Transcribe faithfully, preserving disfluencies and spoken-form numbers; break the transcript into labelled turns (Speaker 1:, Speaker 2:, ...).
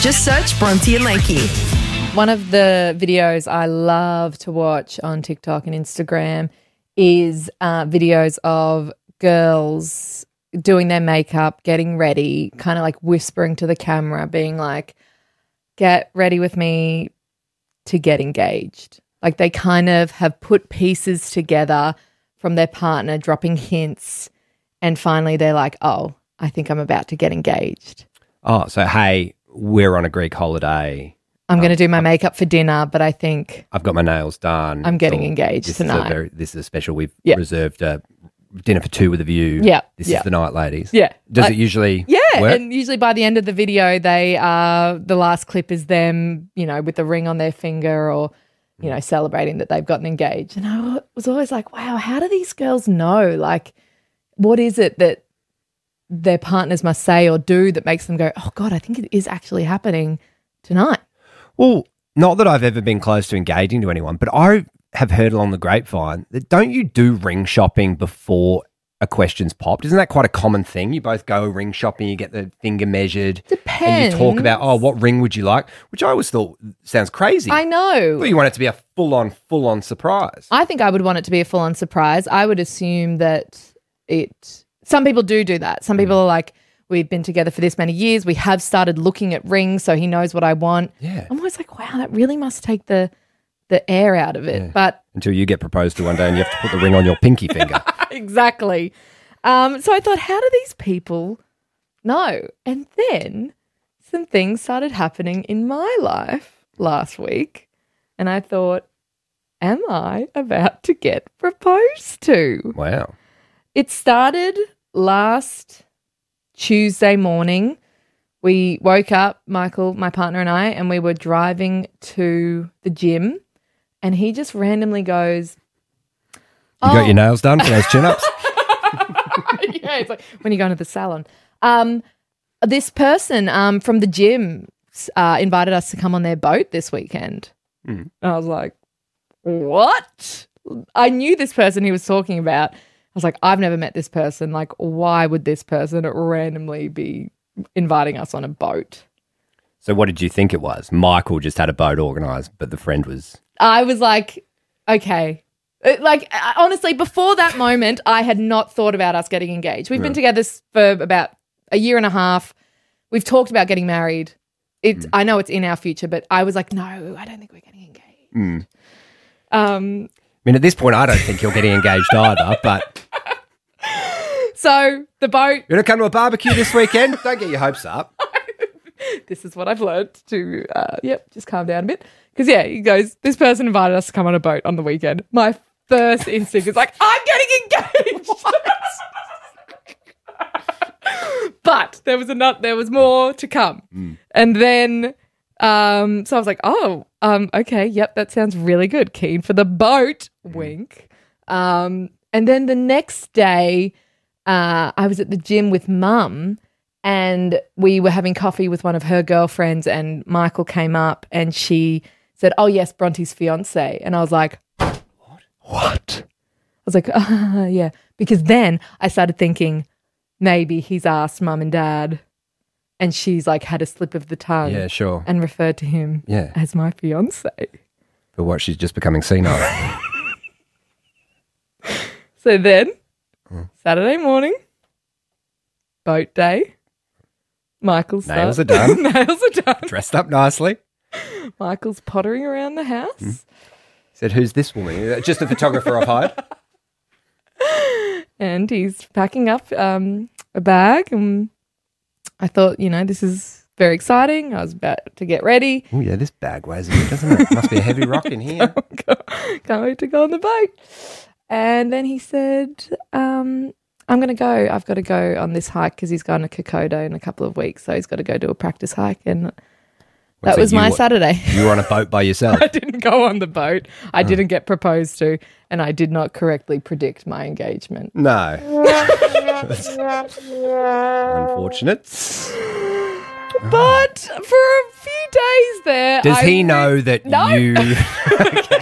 Speaker 1: Just search Bronte and Lakey.
Speaker 2: One of the videos I love to watch on TikTok and Instagram is uh, videos of girls doing their makeup, getting ready, kind of like whispering to the camera, being like, get ready with me to get engaged. Like they kind of have put pieces together from their partner, dropping hints, and finally they're like, oh, I think I'm about to get engaged.
Speaker 3: Oh, so hey, we're on a Greek holiday.
Speaker 2: I'm going to do my makeup for dinner, but I think
Speaker 3: I've got my nails done.
Speaker 2: I'm getting
Speaker 3: So
Speaker 2: engaged
Speaker 3: this
Speaker 2: tonight.
Speaker 3: Is a very, this is a special. We've
Speaker 2: Yeah.
Speaker 3: reserved a dinner for two with a view.
Speaker 2: Yeah,
Speaker 3: This
Speaker 2: yeah.
Speaker 3: is the night, ladies.
Speaker 2: Yeah.
Speaker 3: Does
Speaker 2: Like-
Speaker 3: it usually
Speaker 2: Yeah,
Speaker 3: work?
Speaker 2: and usually by the end of the video, they uh the last clip is them, you know, with the ring on their finger or, you know, celebrating that they've gotten engaged. And I was always like, wow, how do these girls know? Like, what is it that their partners must say or do that makes them go, oh God, I think it is actually happening tonight.
Speaker 3: Well, not that I've ever been close to engaging to anyone, but I have heard along the grapevine that don't you do ring shopping before a question's popped? Isn't that quite a common thing? You both go ring shopping, you get the finger measured. And you talk about, oh, what ring would you like? Which I always thought sounds crazy.
Speaker 2: I know.
Speaker 3: Well, you want it to be a full-on, full-on surprise.
Speaker 2: I think I would want it to be a full-on surprise. I would assume that it – some people do do that. Some people are like, we've been together for this many years. We have started looking at rings, so he knows what I want.
Speaker 3: Yeah.
Speaker 2: I'm always like, wow, that really must take the the air out of it.
Speaker 3: Yeah.
Speaker 2: But
Speaker 3: Until you get proposed to one day and you have to put the ring on your pinky finger.
Speaker 2: exactly. Um, so I thought, how do these people know? And then some things started happening in my life last week, and I thought, am I about to get proposed to?
Speaker 3: Wow.
Speaker 2: It started last Tuesday morning. We woke up, Michael, my partner and I, and we were driving to the gym, and he just randomly goes,
Speaker 3: You
Speaker 2: "Oh."
Speaker 3: got your nails done for those chin-ups?
Speaker 2: Yeah, it's like when you go into the salon. Um, this person um, from the gym uh, invited us to come on their boat this weekend.
Speaker 3: Mm.
Speaker 2: And I was like, what? I knew this person he was talking about. I was like, I've never met this person. Like, why would this person randomly be inviting us on a boat?
Speaker 3: So what did you think it was? Michael just had a boat organised, but the friend was...
Speaker 2: I was like, okay. It- Like, I- honestly, before that moment, I had not thought about us getting engaged. We've been together s- for about a year and a half. We've talked about getting married. It, I know it's in our future, but I was like, no, I don't think we're getting engaged.
Speaker 3: Mm.
Speaker 2: Um,
Speaker 3: I mean, at this point, I don't think you're getting engaged either, but...
Speaker 2: so the boat,
Speaker 3: You want to come to a barbecue this weekend? Don't get your hopes up.
Speaker 2: this is what I've learned to, uh, yep, just calm down a bit. Because, yeah, he goes, this person invited us to come on a boat on the weekend. My first instinct is like, I'm getting engaged. But there was a nut, there was more to come.
Speaker 3: Mm.
Speaker 2: And then, um, so I was like, oh, um, okay, yep, that sounds really good. Keen for the boat, wink. Um, and then the next day, uh, I was at the gym with mum and we were having coffee with one of her girlfriends and Michael came up and she said, oh, yes, Bronte's fiance. And I was like,
Speaker 3: What?
Speaker 2: I was like, ah, yeah. Because then I started thinking maybe he's asked mum and dad and she's like had a slip of the tongue
Speaker 3: Yeah, sure.
Speaker 2: and referred to him
Speaker 3: Yeah.
Speaker 2: as my fiance.
Speaker 3: For what, she's just becoming senile.
Speaker 2: So then,
Speaker 3: Hmm.
Speaker 2: Saturday morning, boat day, Michael's
Speaker 3: Nails
Speaker 2: start-
Speaker 3: are done.
Speaker 2: Nails are done.
Speaker 3: Dressed up nicely.
Speaker 2: Michael's pottering around the house.
Speaker 3: Hmm. Said, who's this woman? Just a photographer I've hired.
Speaker 2: And he's packing up um, a bag. And I thought, you know, this is very exciting. I was about to get ready.
Speaker 3: Oh, yeah, this bag weighs a bit, doesn't it? Must be a heavy rock in here.
Speaker 2: Can't wait to go on the boat. And then he said, um, I'm going to go. I've got to go on this hike because he's going to Kokoda in a couple of weeks. So he's got to go do a practice hike. And that
Speaker 3: So
Speaker 2: was
Speaker 3: you
Speaker 2: my
Speaker 3: were-
Speaker 2: Saturday.
Speaker 3: You were on a boat by yourself.
Speaker 2: I didn't go on the boat. I didn't get proposed to. And I did not correctly predict my engagement.
Speaker 3: No. That's unfortunate.
Speaker 2: But for a few days there,
Speaker 3: Does
Speaker 2: I
Speaker 3: he
Speaker 2: re-
Speaker 3: know that
Speaker 2: No.
Speaker 3: you... Okay.